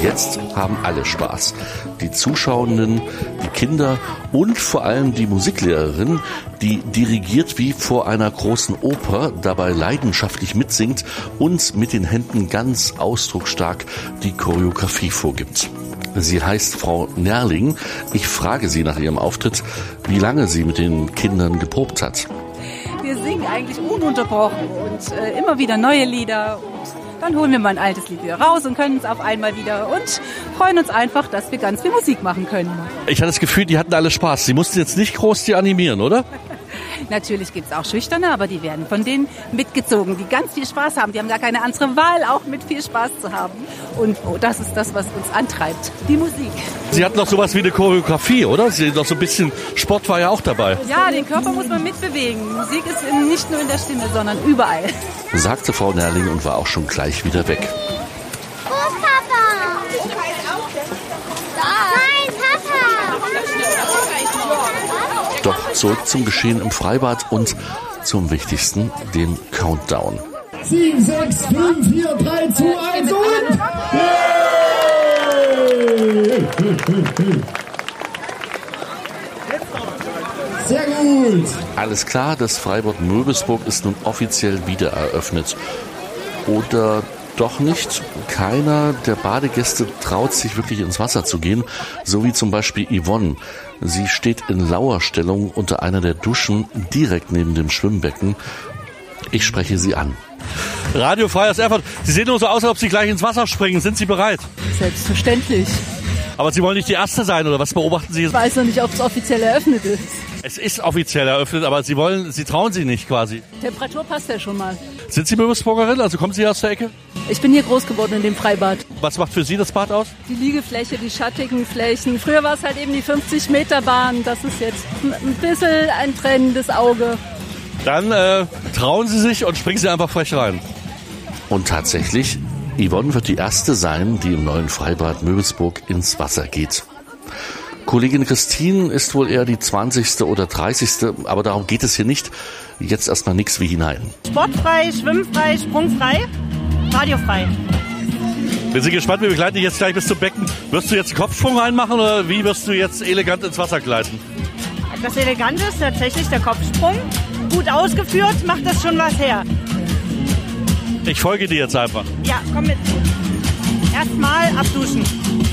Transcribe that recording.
Jetzt haben alle Spaß. Die Zuschauenden, die Kinder und vor allem die Musiklehrerin, die dirigiert wie vor einer großen Oper, dabei leidenschaftlich mitsingt und mit den Händen ganz ausdrucksstark die Choreografie vorgibt. Sie heißt Frau Nerling. Ich frage sie nach ihrem Auftritt, wie lange sie mit den Kindern geprobt hat. Wir singen eigentlich ununterbrochen und immer wieder neue Lieder. Und dann holen wir mal ein altes Lied wieder raus und können es auf einmal wieder und freuen uns einfach, dass wir ganz viel Musik machen können. Ich hatte das Gefühl, die hatten alle Spaß. Sie mussten jetzt nicht groß die animieren, oder? Natürlich gibt es auch Schüchterne, aber die werden von denen mitgezogen, die ganz viel Spaß haben. Die haben da keine andere Wahl, auch mit viel Spaß zu haben. Und das ist das, was uns antreibt, die Musik. Sie hatten noch sowas wie eine Choreografie, oder? Sie noch so ein bisschen Sport war ja auch dabei. Ja, den Körper muss man mitbewegen. Musik ist nicht nur in der Stimme, sondern überall. Sagte Frau Nerling und war auch schon gleich wieder weg. Wo ist Papa? Nein, Papa! Doch zurück zum Geschehen im Freibad und zum Wichtigsten, dem Countdown. 7, 6, 5, 4, 3, 2, 1 und... Sehr gut! Alles klar, das Freibad Möbelsburg ist nun offiziell wieder eröffnet. Oder doch nicht? Keiner der Badegäste traut sich wirklich ins Wasser zu gehen, so wie zum Beispiel Yvonne. Sie steht in Lauerstellung unter einer der Duschen direkt neben dem Schwimmbecken. Ich spreche sie an. Radio Frei aus Erfurt. Sie sehen nur so aus, als ob Sie gleich ins Wasser springen. Sind Sie bereit? Selbstverständlich. Aber Sie wollen nicht die Erste sein, oder was beobachten Sie jetzt? Ich weiß noch nicht, ob es offiziell eröffnet ist. Es ist offiziell eröffnet, aber Sie trauen sich nicht quasi. Temperatur passt ja schon mal. Sind Sie Möbelsburgerin? Also kommen Sie aus der Ecke? Ich bin hier groß geworden in dem Freibad. Was macht für Sie das Bad aus? Die Liegefläche, die schattigen Flächen. Früher war es halt eben die 50-Meter-Bahn. Das ist jetzt ein bisschen ein trennendes Auge. Dann trauen Sie sich und springen Sie einfach frech rein. Und tatsächlich, Yvonne wird die Erste sein, die im neuen Freibad Möbelsburg ins Wasser geht. Kollegin Christine ist wohl eher die 20. oder 30. Aber darum geht es hier nicht. Jetzt erstmal nix wie hinein. Sportfrei, schwimmfrei, sprungfrei, radiofrei. Wir sind gespannt, wir begleiten dich jetzt gleich bis zum Becken. Wirst du jetzt einen Kopfsprung reinmachen oder wie wirst du jetzt elegant ins Wasser gleiten? Das Elegante ist tatsächlich der Kopfsprung. Gut ausgeführt, macht das schon was her. Ich folge dir jetzt einfach. Ja, komm mit. Erstmal abduschen.